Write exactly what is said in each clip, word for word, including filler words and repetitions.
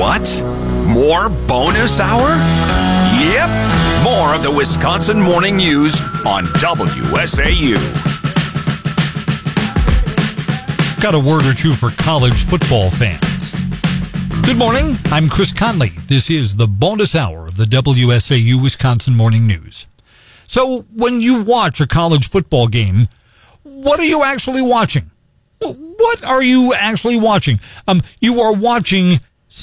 What? More bonus hour? Yep. More of the Wisconsin Morning News on W S A U. Got a word or two for college football fans. Good morning. I'm Chris Conley. This is the bonus hour of the W S A U Wisconsin Morning News. So when you watch a college football game, what are you actually watching? What are you actually watching? Um, you are watching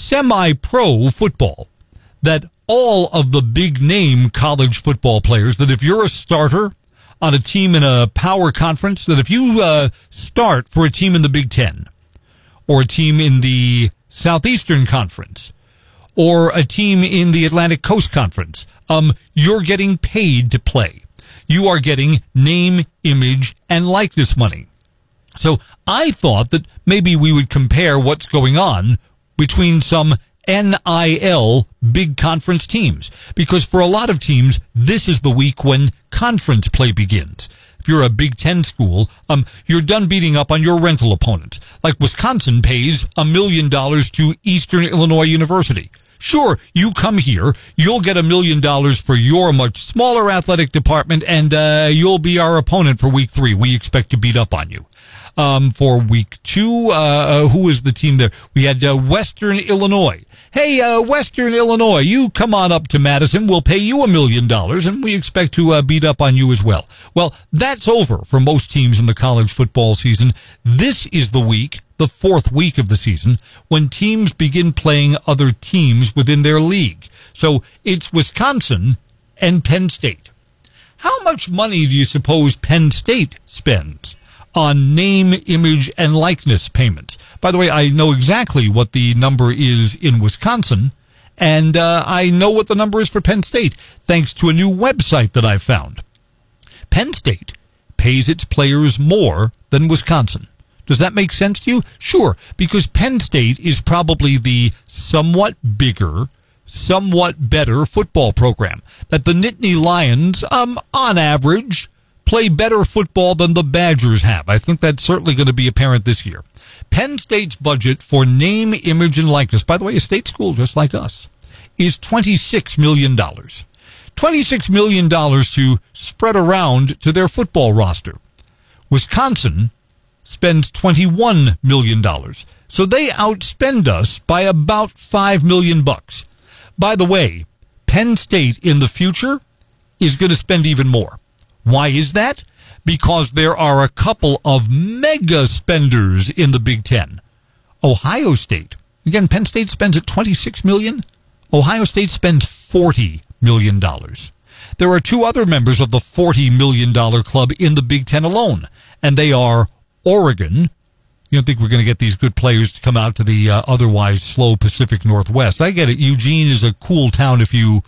semi-pro football. That all of the big-name college football players, that if you're a starter on a team in a power conference, that if you uh, start for a team in the Big Ten, or a team in the Southeastern Conference, or a team in the Atlantic Coast Conference, um, you're getting paid to play. You are getting name, image, and likeness money. So I thought that maybe we would compare what's going on between some N I L big conference teams. Because for a lot of teams, this is the week when conference play begins. If you're a Big Ten school, um, you're done beating up on your rental opponents. Like Wisconsin pays a million dollars to Eastern Illinois University. Sure, you come here, you'll get a million dollars for your much smaller athletic department, and uh, you'll be our opponent for week three. We expect to beat up on you. Um, for week two, uh, uh, who was the team there? We had uh, Western Illinois. Hey, uh, Western Illinois, you come on up to Madison. We'll pay you a million dollars, and we expect to uh, beat up on you as well. Well, that's over for most teams in the college football season. This is the week, the fourth week of the season, when teams begin playing other teams within their league. So it's Wisconsin and Penn State. How much money do you suppose Penn State spends on name, image, and likeness payments? By the way, I know exactly what the number is in Wisconsin, and uh, I know what the number is for Penn State, thanks to a new website that I've found. Penn State pays its players more than Wisconsin. Does that make sense to you? Sure, because Penn State is probably the somewhat bigger, somewhat better football program. That the Nittany Lions, um, on average, play better football than the Badgers have. I think that's certainly going to be apparent this year. Penn State's budget for name, image, and likeness, by the way, a state school just like us, is twenty-six million dollars. twenty-six million dollars to spread around to their football roster. Wisconsin spends twenty-one million dollars. So they outspend us by about five million bucks. By the way, Penn State in the future is going to spend even more. Why is that? Because there are a couple of mega spenders in the Big Ten. Ohio State. Again, Penn State spends at twenty-six million dollars. Ohio State spends forty million dollars. There are two other members of the forty million dollars club in the Big Ten alone, and they are Oregon. You don't think we're going to get these good players to come out to the uh, otherwise slow Pacific Northwest. I get it. Eugene is a cool town if you...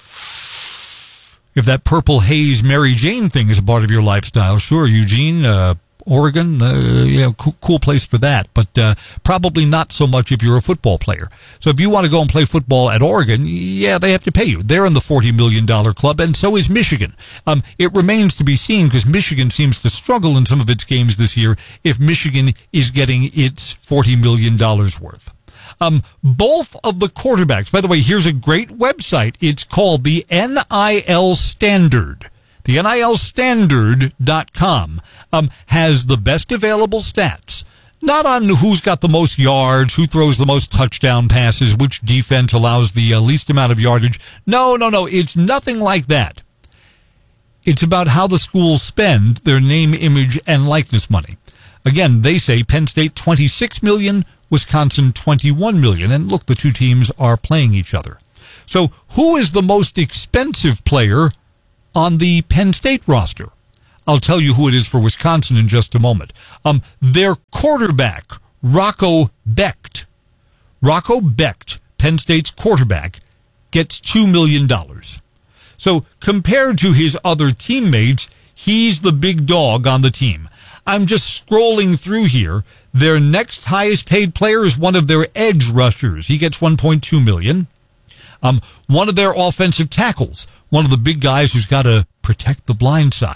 If that Purple Haze Mary Jane thing is a part of your lifestyle, sure, Eugene, uh, Oregon, uh, yeah, cool, cool place for that. But uh, probably not so much if you're a football player. So if you want to go and play football at Oregon, yeah, they have to pay you. They're in the forty million dollars club, and so is Michigan. Um, it remains to be seen, because Michigan seems to struggle in some of its games this year, if Michigan is getting its forty million dollars worth. Um, both of the quarterbacks, by the way, here's a great website. It's called the N I L Standard. The N I L Standard dot com um, has the best available stats. Not on who's got the most yards, who throws the most touchdown passes, which defense allows the uh, least amount of yardage. No, no, no. It's nothing like that. It's about how the schools spend their name, image, and likeness money. Again, they say Penn State twenty-six million dollars, Wisconsin twenty-one million dollars. And look, the two teams are playing each other. So who is the most expensive player on the Penn State roster? I'll tell you who it is for Wisconsin in just a moment. Um, their quarterback, Rocco Becht. Rocco Becht, Penn State's quarterback, gets two million dollars. So compared to his other teammates, he's the big dog on the team. I'm just scrolling through here. Their next highest paid player is one of their edge rushers. He gets one point two million dollars. Um, one of their offensive tackles, one of the big guys who's got to protect the blind side,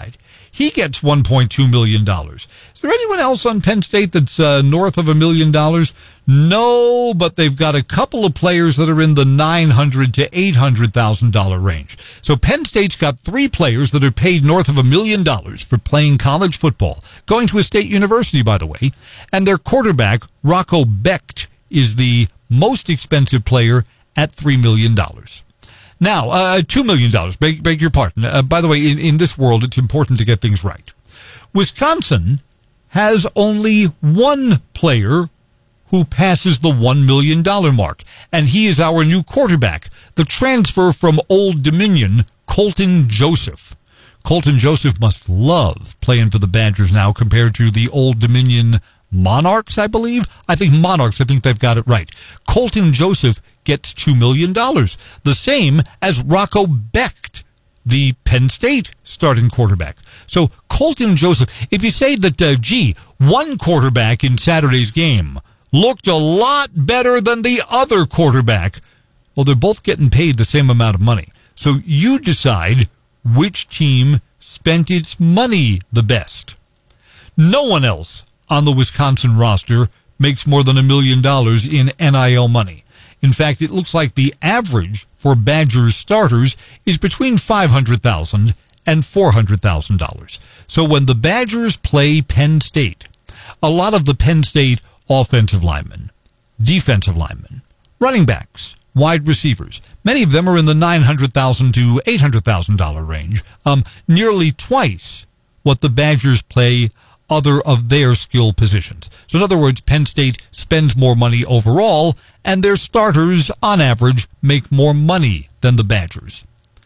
He gets one point two million dollars. Is there anyone else on Penn State that's uh, north of a million dollars? No, but they've got a couple of players that are in the nine hundred thousand to eight hundred thousand dollars range. So Penn State's got three players that are paid north of a million dollars for playing college football, going to a state university, by the way, and their quarterback, Rocco Becht, is the most expensive player at three million dollars. Now, uh, two million dollars, beg, beg your pardon. Uh, by the way, in, in this world, it's important to get things right. Wisconsin has only one player who passes the one million dollars mark, and he is our new quarterback, the transfer from Old Dominion, Colton Joseph. Colton Joseph must love playing for the Badgers now compared to the Old Dominion Monarchs, I believe. I think Monarchs, I think they've got it right. Colton Joseph gets two million dollars, the same as Rocco Becht, the Penn State starting quarterback. So Colton Joseph, if you say that, uh, gee, one quarterback in Saturday's game looked a lot better than the other quarterback, well, they're both getting paid the same amount of money. So you decide which team spent its money the best. No one else on the Wisconsin roster makes more than a million dollars in N I L money. In fact, it looks like the average for Badgers starters is between five hundred thousand dollars and four hundred thousand dollars. So when the Badgers play Penn State, a lot of the Penn State offensive linemen, defensive linemen, running backs, wide receivers, many of them are in the nine hundred thousand dollars to eight hundred thousand dollars range, um, nearly twice what the Badgers play other of their skill positions. So in other words, Penn State spends more money overall, and their starters, on average, make more money than the Badgers.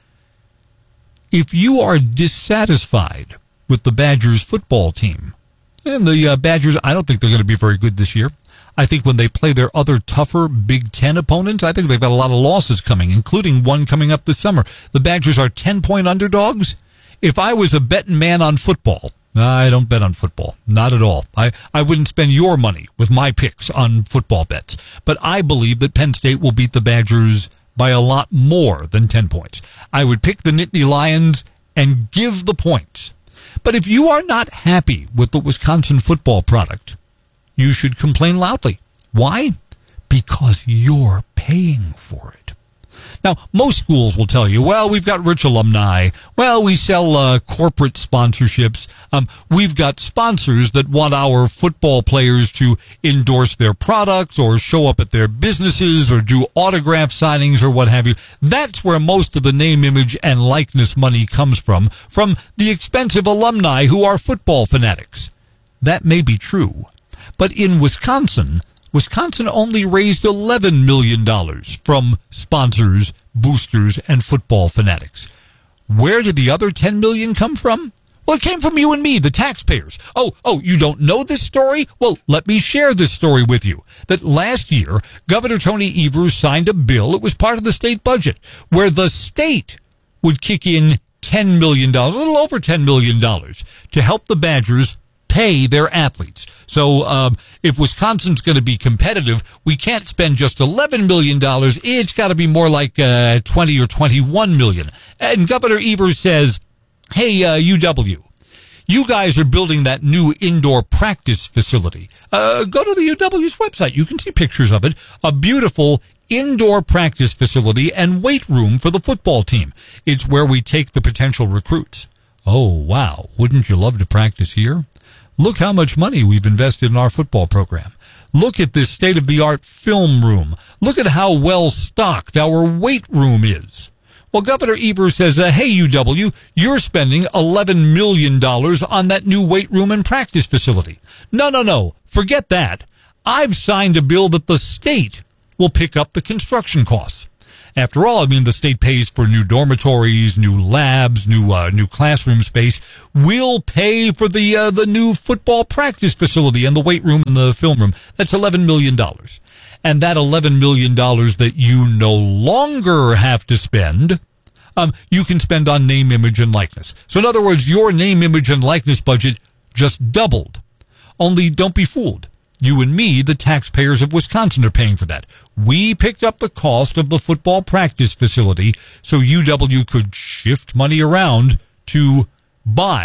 If you are dissatisfied with the Badgers football team, and the uh, Badgers, I don't think they're going to be very good this year. I think when they play their other tougher Big Ten opponents, I think they've got a lot of losses coming, including one coming up this summer. The Badgers are ten-point underdogs. If I was a betting man on football, I don't bet on football. Not at all. I, I wouldn't spend your money with my picks on football bets. But I believe that Penn State will beat the Badgers by a lot more than ten points. I would pick the Nittany Lions and give the points. But if you are not happy with the Wisconsin football product, you should complain loudly. Why? Because you're paying for it. Now, most schools will tell you, well, we've got rich alumni. Well, we sell uh, corporate sponsorships. Um, we've got sponsors that want our football players to endorse their products or show up at their businesses or do autograph signings or what have you. That's where most of the name, image, and likeness money comes from, from the expensive alumni who are football fanatics. That may be true. But in Wisconsin, Wisconsin only raised eleven million dollars from sponsors, boosters, and football fanatics. Where did the other ten million dollars come from? Well, it came from you and me, the taxpayers. Oh, oh, you don't know this story? Well, let me share this story with you. That last year, Governor Tony Evers signed a bill, it was part of the state budget, where the state would kick in ten million dollars, a little over ten million dollars, to help the Badgers pay their athletes. So um, if Wisconsin's going to be competitive, we can't spend just eleven million dollars. It's got to be more like uh, twenty or twenty-one million dollars. And Governor Evers says, hey, uh, U W, you guys are building that new indoor practice facility. Uh, go to the U W's website. You can see pictures of it. A beautiful indoor practice facility and weight room for the football team. It's where we take the potential recruits. Oh, wow. Wouldn't you love to practice here? Look how much money we've invested in our football program. Look at this state-of-the-art film room. Look at how well stocked our weight room is. Well, Governor Evers says, uh, hey, U W, you're spending eleven million dollars on that new weight room and practice facility. No, no, no. Forget that. I've signed a bill that the state will pick up the construction costs. After all, I mean, the state pays for new dormitories, new labs, new uh, new classroom space. We'll pay for the uh, the new football practice facility and the weight room and the film room. That's eleven million dollars. And that eleven million dollars that you no longer have to spend, um, you can spend on name, image, and likeness. So in other words, your name, image, and likeness budget just doubled. Only don't be fooled. You and me, the taxpayers of Wisconsin, are paying for that. We picked up the cost of the football practice facility so U W could shift money around to buy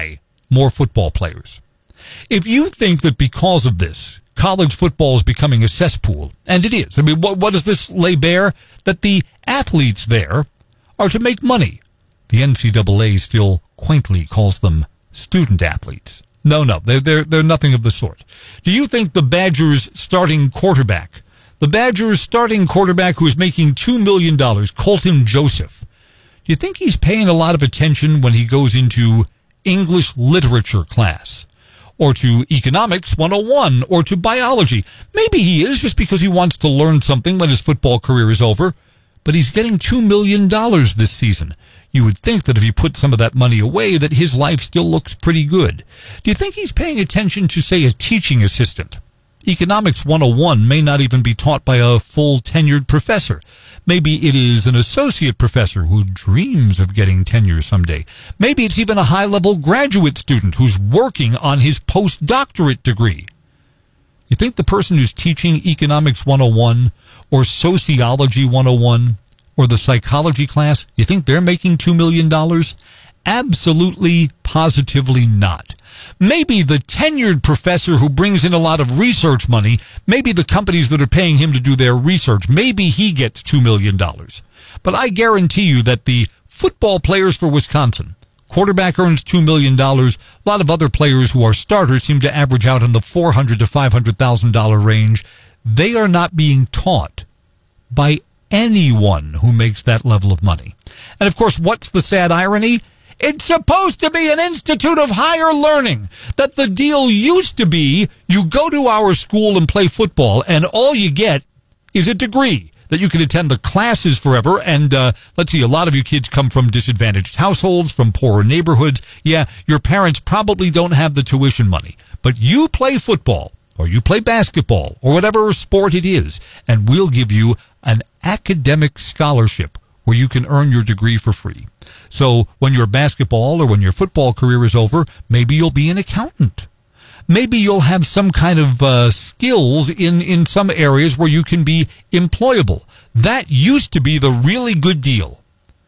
more football players. If you think that because of this, college football is becoming a cesspool, and it is. I mean, what, what does this lay bare? That the athletes there are to make money. The N C double A still quaintly calls them student athletes. No, no, they're, they're, they're nothing of the sort. Do you think the Badgers' starting quarterback, the Badgers' starting quarterback who is making two million dollars, Colton Joseph, do you think he's paying a lot of attention when he goes into English literature class? Or to Economics one oh one, or to biology? Maybe he is, just because he wants to learn something when his football career is over. But he's getting two million dollars this season. You would think that if he put some of that money away, that his life still looks pretty good. Do you think he's paying attention to, say, a teaching assistant? Economics one oh one may not even be taught by a full tenured professor. Maybe it is an associate professor who dreams of getting tenure someday. Maybe it's even a high-level graduate student who's working on his postdoctorate degree. You think the person who's teaching Economics one oh one or Sociology one oh one or the psychology class, you think they're making two million dollars? Absolutely, positively not. Maybe the tenured professor who brings in a lot of research money, maybe the companies that are paying him to do their research, maybe he gets two million dollars. But I guarantee you that the football players for Wisconsin, quarterback earns two million dollars. A lot of other players who are starters seem to average out in the four hundred thousand to five hundred thousand dollars range. They are not being taught by anyone who makes that level of money. And, of course, what's the sad irony? It's supposed to be an institute of higher learning. That the deal used to be you go to our school and play football, and all you get is a degree. That you can attend the classes forever. And uh, let's see, a lot of you kids come from disadvantaged households, from poorer neighborhoods. Yeah, your parents probably don't have the tuition money. But you play football, or you play basketball, or whatever sport it is, and we'll give you an academic scholarship where you can earn your degree for free. So when your basketball or when your football career is over, maybe you'll be an accountant. Maybe you'll have some kind of uh, skills in, in some areas where you can be employable. That used to be the really good deal.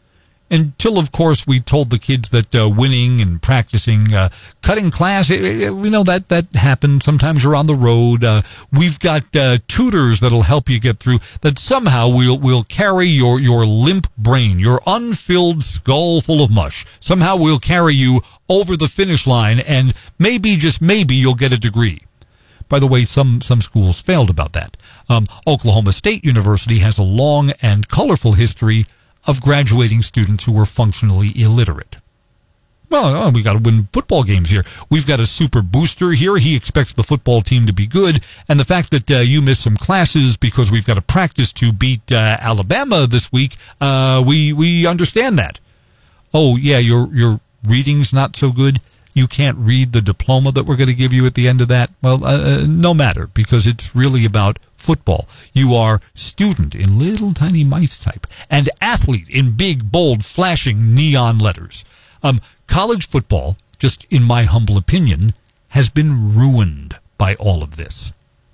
Until, of course, we told the kids that uh, winning and practicing, uh, cutting class, it, it, we know that that happens. Sometimes you're on the road. Uh, we've got uh, tutors that'll help you get through. That somehow we'll we'll carry your, your limp brain, your unfilled skull full of mush. Somehow we'll carry you over the finish line, and maybe, just maybe, you'll get a degree. By the way, some, some schools failed about that. Um, Oklahoma State University has a long and colorful history of graduating students who were functionally illiterate. Well, oh, we got to win football games here. We've got a super booster here. He expects the football team to be good. And the fact that uh, you missed some classes because we've got to practice to beat uh, Alabama this week, uh, we we understand that. Oh, yeah, your your reading's not so good. You can't read the diploma that we're going to give you at the end of that. Well, uh, no matter, because it's really about football. You are student in little tiny mice type and athlete in big, bold, flashing neon letters. Um, college football, just in my humble opinion, has been ruined by all of this.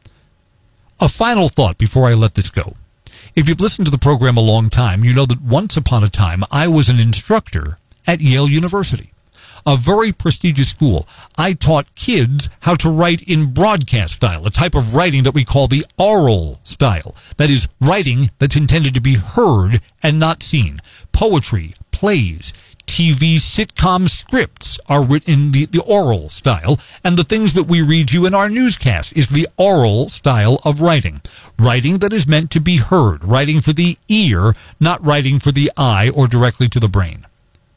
A final thought before I let this go. If you've listened to the program a long time, you know that once upon a time I was an instructor at Yale University, a very prestigious school. I taught kids how to write in broadcast style, a type of writing that we call the oral style. That is, writing that's intended to be heard and not seen. Poetry, plays, T V sitcom scripts are written in the, the oral style, and the things that we read you in our newscasts is the oral style of writing. Writing that is meant to be heard, writing for the ear, not writing for the eye or directly to the brain.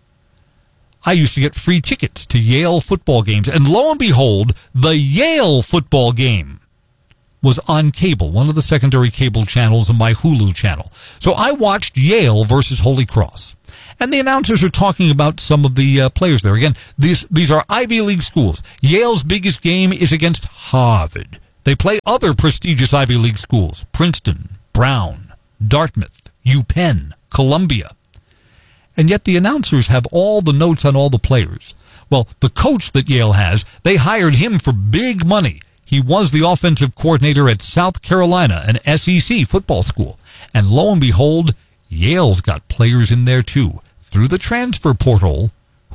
I used to get free tickets to Yale football games, and lo and behold, the Yale football game was on cable, one of the secondary cable channels of my Hulu channel. So I watched Yale versus Holy Cross. And the announcers are talking about some of the uh, players there. Again, these these are Ivy League schools. Yale's biggest game is against Harvard. They play other prestigious Ivy League schools: Princeton, Brown, Dartmouth, UPenn, Columbia. And yet the announcers have all the notes on all the players. Well, the coach that Yale has, they hired him for big money. He was the offensive coordinator at South Carolina, an S E C football school. And lo and behold, Yale's got players in there too, through the transfer portal, who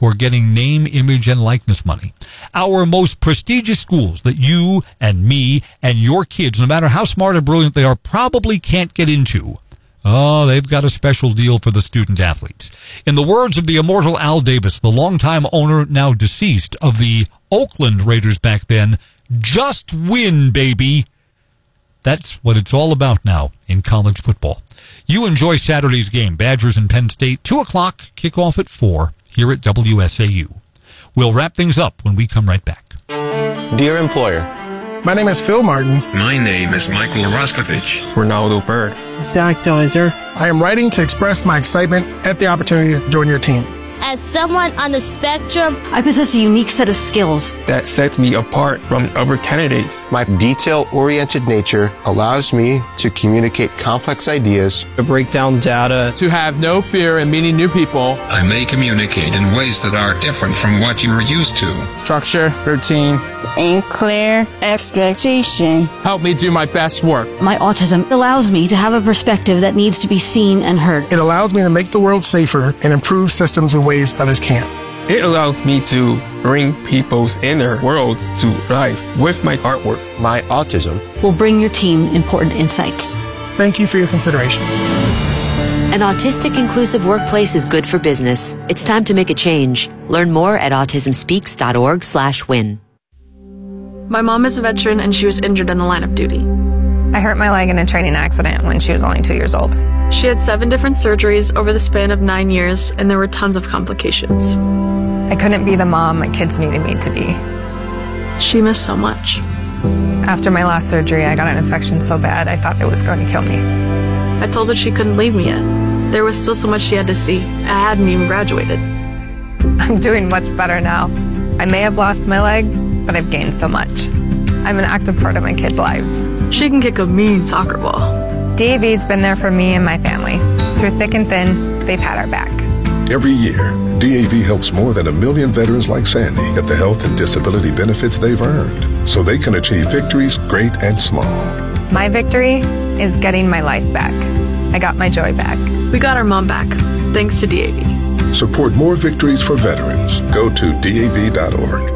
who are getting name, image, and likeness money. Our most prestigious schools that you and me and your kids, no matter how smart or brilliant they are, probably can't get into. Oh, they've got a special deal for the student athletes. In the words of the immortal Al Davis, the longtime owner, now deceased, of the Oakland Raiders back then, just win, baby. That's what it's all about now in college football. You enjoy Saturday's game, Badgers and Penn State, two o'clock, kickoff at four, here at W S A U. We'll wrap things up when we come right back. Dear employer, my name is Phil Martin. My name is Michael Roskovich. Ronaldo Bird. Zach Deiser. I am writing to express my excitement at the opportunity to join your team. As someone on the spectrum, I possess a unique set of skills that sets me apart from other candidates. My detail-oriented nature allows me to communicate complex ideas, to break down data, to have no fear in meeting new people. I may communicate in ways that are different from what you are used to. Structure, routine, and clear expectation help me do my best work. My autism allows me to have a perspective that needs to be seen and heard. It allows me to make the world safer and improve systems in ways others can't. It allows me to bring people's inner worlds to life with my artwork. My autism will bring your team important insights. Thank you for your consideration. An autistic inclusive workplace is good for business. It's time to make a change. Learn more at autism speaks dot org slash win. My mom is a veteran and she was injured in the line of duty. I hurt my leg in a training accident when she was only two years old. She had seven different surgeries over the span of nine years, and there were tons of complications. I couldn't be the mom my kids needed me to be. She missed so much. After my last surgery, I got an infection so bad I thought it was going to kill me. I told her she couldn't leave me yet. There was still so much she had to see. I hadn't even graduated. I'm doing much better now. I may have lost my leg, but I've gained so much. I'm an active part of my kids' lives. She can kick a mean soccer ball. D A V's been there for me and my family. Through thick and thin, they've had our back. Every year, D A V helps more than a million veterans like Sandy get the health and disability benefits they've earned, so they can achieve victories great and small. My victory is getting my life back. I got my joy back. We got our mom back, thanks to D A V. Support more victories for veterans. Go to D A V dot org.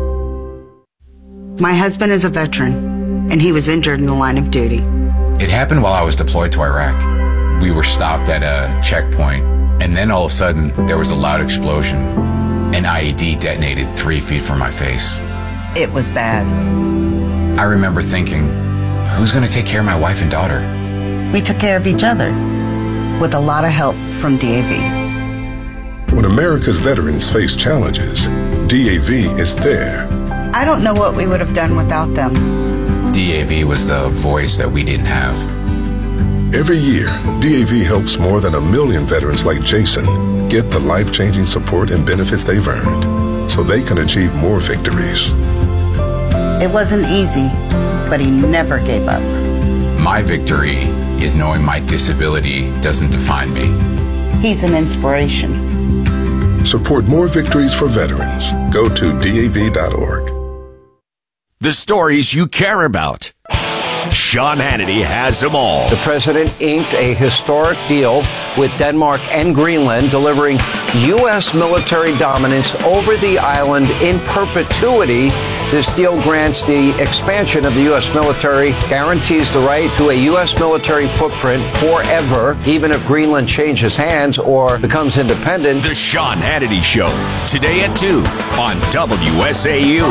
My husband is a veteran, and he was injured in the line of duty. It happened while I was deployed to Iraq. We were stopped at a checkpoint, and then all of a sudden, there was a loud explosion. An I E D detonated three feet from my face. It was bad. I remember thinking, who's going to take care of my wife and daughter? We took care of each other, with a lot of help from D A V. When America's veterans face challenges, D A V is there. I don't know what we would have done without them. D A V was the voice that we didn't have. Every year, D A V helps more than a million veterans like Jason get the life-changing support and benefits they've earned, so they can achieve more victories. It wasn't easy, but he never gave up. My victory is knowing my disability doesn't define me. He's an inspiration. Support more victories for veterans. Go to D A V dot org. The stories you care about. Sean Hannity has them all. The president inked a historic deal with Denmark and Greenland, delivering U S military dominance over the island in perpetuity. This deal grants the expansion of the U S military, guarantees the right to a U S military footprint forever, even if Greenland changes hands or becomes independent. The Sean Hannity Show, today at two on W S A U.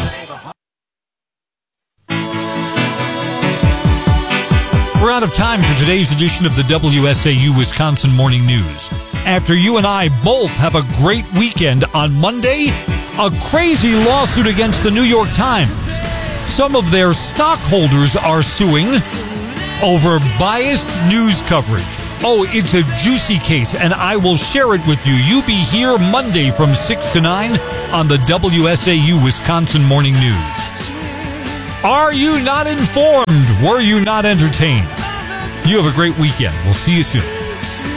We're out of time for today's edition of the W S A U Wisconsin Morning News. After you and I both have a great weekend, on Monday, a crazy lawsuit against the New York Times. Some of their stockholders are suing over biased news coverage. Oh, it's a juicy case, and I will share it with you. You be here Monday from six to nine on the W S A U Wisconsin Morning News. Are you not informed? Were you not entertained? You have a great weekend. We'll see you soon.